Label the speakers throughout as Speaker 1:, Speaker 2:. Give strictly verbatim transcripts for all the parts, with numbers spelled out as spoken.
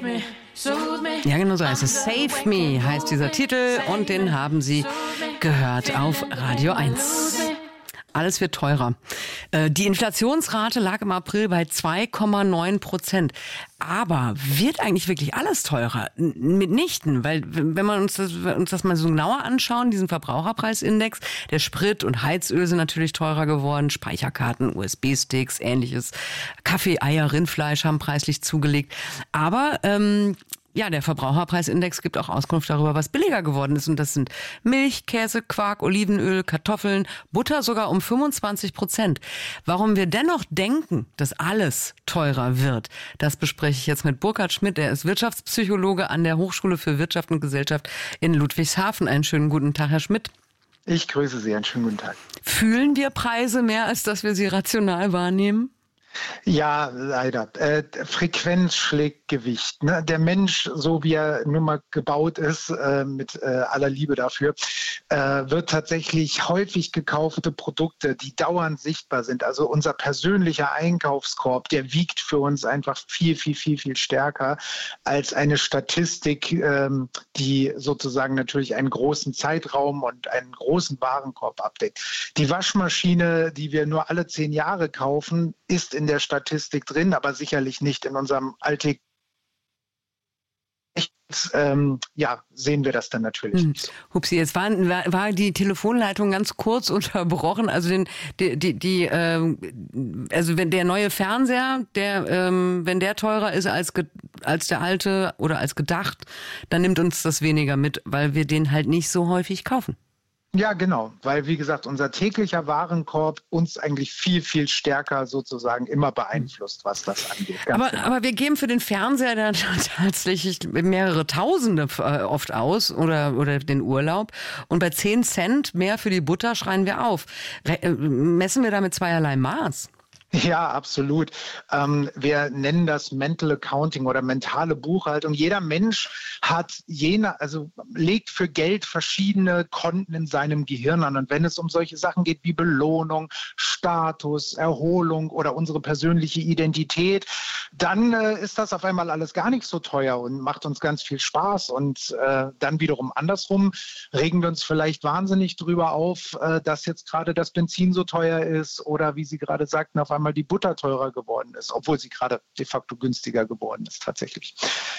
Speaker 1: Ja, genau so heißt es. Save Me heißt dieser Titel und den haben Sie gehört auf Radio eins. Alles wird teurer. Die Inflationsrate lag im April bei zwei Komma neun Prozent. Aber wird eigentlich wirklich alles teurer? Mitnichten, weil wenn wir uns das, uns das mal so genauer anschauen, diesen Verbraucherpreisindex, der Sprit und Heizöl sind natürlich teurer geworden, Speicherkarten, U S B-Sticks, ähnliches, Kaffee, Eier, Rindfleisch haben preislich zugelegt. Aber ähm, ja, der Verbraucherpreisindex gibt auch Auskunft darüber, was billiger geworden ist. Und das sind Milch, Käse, Quark, Olivenöl, Kartoffeln, Butter sogar um fünfundzwanzig Prozent. Warum wir dennoch denken, dass alles teurer wird, das bespreche ich jetzt mit Burkhard Schmidt. Er ist Wirtschaftspsychologe an der Hochschule für Wirtschaft und Gesellschaft in Ludwigshafen. Einen schönen guten Tag, Herr Schmidt.
Speaker 2: Ich grüße Sie, einen schönen guten Tag.
Speaker 1: Fühlen wir Preise mehr, als dass wir sie rational wahrnehmen?
Speaker 2: Ja, leider. Äh, Frequenz schlägt Gewicht. Ne? Der Mensch, so wie er nun mal gebaut ist, äh, mit äh, aller Liebe dafür, äh, wird tatsächlich häufig gekaufte Produkte, die dauernd sichtbar sind. Also unser persönlicher Einkaufskorb, der wiegt für uns einfach viel, viel, viel, viel stärker als eine Statistik, ähm, die sozusagen natürlich einen großen Zeitraum und einen großen Warenkorb abdeckt. Die Waschmaschine, die wir nur alle zehn Jahre kaufen, ist in der Statistik drin, aber sicherlich nicht in unserem Alltag. Ähm, ja, sehen wir das dann natürlich.
Speaker 1: Hm. Hupsi, jetzt war, war, war die Telefonleitung ganz kurz unterbrochen. Also den, die, die, die äh, also wenn der neue Fernseher, der, ähm, wenn der teurer ist als ge, als der alte oder als gedacht, dann nimmt uns das weniger mit, weil wir den halt nicht so häufig kaufen.
Speaker 2: Ja, genau, weil wie gesagt, unser täglicher Warenkorb uns eigentlich viel, viel stärker sozusagen immer beeinflusst, was das angeht.
Speaker 1: Aber,
Speaker 2: genau.
Speaker 1: aber wir geben für den Fernseher dann tatsächlich mehrere Tausende oft aus oder, oder den Urlaub. Und bei zehn Cent mehr für die Butter schreien wir auf. Messen wir da mit zweierlei Maß?
Speaker 2: Ja, absolut. Ähm, wir nennen das Mental Accounting oder mentale Buchhaltung. Jeder Mensch hat jene, also legt für Geld verschiedene Konten in seinem Gehirn an. Und wenn es um solche Sachen geht wie Belohnung, Status, Erholung oder unsere persönliche Identität, dann äh, ist das auf einmal alles gar nicht so teuer und macht uns ganz viel Spaß. Und äh, dann wiederum andersrum regen wir uns vielleicht wahnsinnig drüber auf, äh, dass jetzt gerade das Benzin so teuer ist oder wie Sie gerade sagten, auf einmal mal die Butter teurer geworden ist, obwohl sie gerade de facto günstiger geworden ist tatsächlich.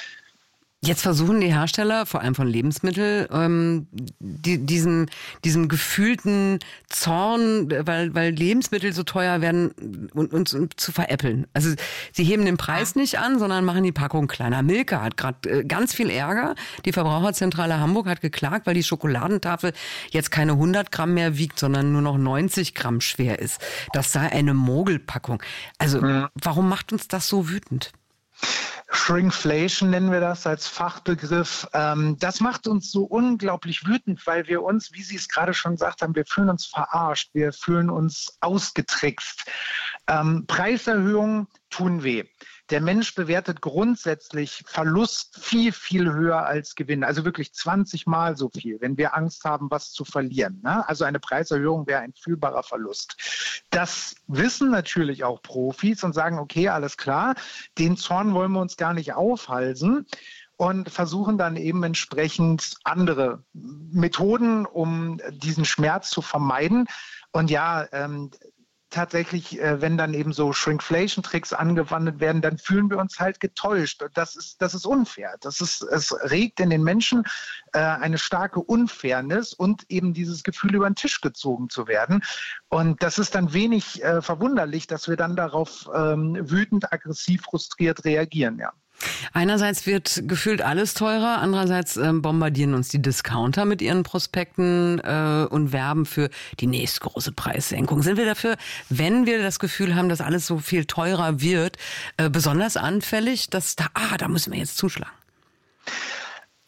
Speaker 1: Jetzt versuchen die Hersteller, vor allem von Lebensmitteln, ähm, die, diesen, diesem gefühlten Zorn, weil, weil Lebensmittel so teuer werden, uns zu veräppeln. Also sie heben den Preis nicht an, sondern machen die Packung kleiner. Milka hat gerade äh, ganz viel Ärger. Die Verbraucherzentrale Hamburg hat geklagt, weil die Schokoladentafel jetzt keine hundert Gramm mehr wiegt, sondern nur noch neunzig Gramm schwer ist. Das sei eine Mogelpackung. Also mhm. Warum macht uns das so wütend?
Speaker 2: Shrinkflation nennen wir das als Fachbegriff. Das macht uns so unglaublich wütend, weil wir uns, wie Sie es gerade schon gesagt haben, wir fühlen uns verarscht, wir fühlen uns ausgetrickst. Preiserhöhungen tun weh. Der Mensch bewertet grundsätzlich Verlust viel, viel höher als Gewinn. Also wirklich zwanzig Mal so viel, wenn wir Angst haben, was zu verlieren. Ne? Also eine Preiserhöhung wäre ein fühlbarer Verlust. Das wissen natürlich auch Profis und sagen, okay, alles klar, den Zorn wollen wir uns gar nicht aufhalsen. Und versuchen dann eben entsprechend andere Methoden, um diesen Schmerz zu vermeiden. Und ja, ähm, tatsächlich, wenn dann eben so Shrinkflation-Tricks angewandt werden, dann fühlen wir uns halt getäuscht. Das ist, das ist unfair. Das ist, es regt in den Menschen äh, eine starke Unfairness und eben dieses Gefühl, über den Tisch gezogen zu werden. Und das ist dann wenig äh, verwunderlich, dass wir dann darauf ähm, wütend, aggressiv, frustriert reagieren, ja.
Speaker 1: Einerseits wird gefühlt alles teurer, andererseits äh, bombardieren uns die Discounter mit ihren Prospekten äh, und werben für die nächste große Preissenkung. Sind wir dafür, wenn wir das Gefühl haben, dass alles so viel teurer wird, äh, besonders anfällig, dass da, ah, da müssen wir jetzt zuschlagen?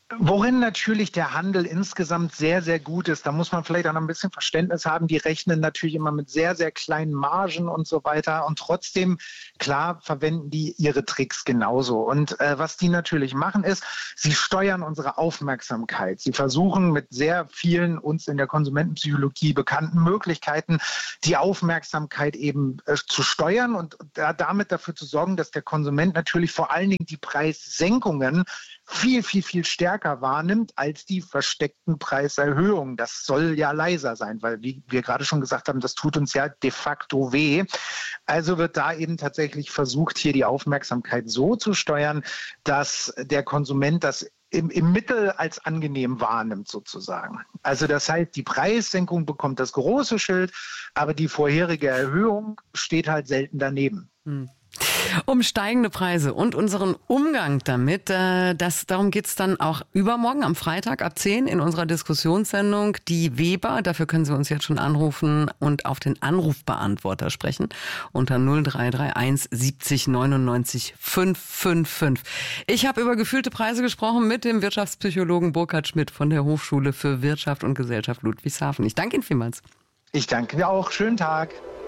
Speaker 2: Worin natürlich der Handel insgesamt sehr, sehr gut ist, da muss man vielleicht auch noch ein bisschen Verständnis haben. Die rechnen natürlich immer mit sehr, sehr kleinen Margen und so weiter. Und trotzdem, klar, verwenden die ihre Tricks genauso. Und äh, was die natürlich machen ist, sie steuern unsere Aufmerksamkeit. Sie versuchen mit sehr vielen uns in der Konsumentenpsychologie bekannten Möglichkeiten, die Aufmerksamkeit eben äh, zu steuern und da, damit dafür zu sorgen, dass der Konsument natürlich vor allen Dingen die Preissenkungen viel, viel, viel stärker wahrnimmt als die versteckten Preiserhöhungen. Das soll ja leiser sein, weil, wie wir gerade schon gesagt haben, das tut uns ja de facto weh. Also wird da eben tatsächlich versucht, hier die Aufmerksamkeit so zu steuern, dass der Konsument das im, im Mittel als angenehm wahrnimmt sozusagen. Also das heißt, die Preissenkung bekommt das große Schild, aber die vorherige Erhöhung steht halt selten daneben.
Speaker 1: Hm. Um steigende Preise und unseren Umgang damit, äh, das, darum geht's dann auch übermorgen am Freitag ab zehn in unserer Diskussionssendung Die Weber. Dafür können Sie uns jetzt schon anrufen und auf den Anrufbeantworter sprechen unter null drei drei eins siebzig neunundneunzig fünfhundertfünfundfünfzig. Ich habe über gefühlte Preise gesprochen mit dem Wirtschaftspsychologen Burkhard Schmidt von der Hochschule für Wirtschaft und Gesellschaft Ludwigshafen. Ich danke Ihnen vielmals.
Speaker 2: Ich danke dir auch. Schönen Tag.